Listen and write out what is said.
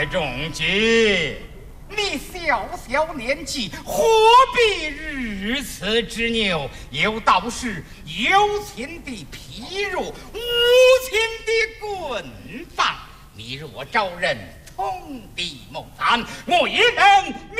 叶仲基， 你小小年纪， 何必如此执拗？有道是有情的譬如无情的棍棒，你若招人通敌谋反，我也能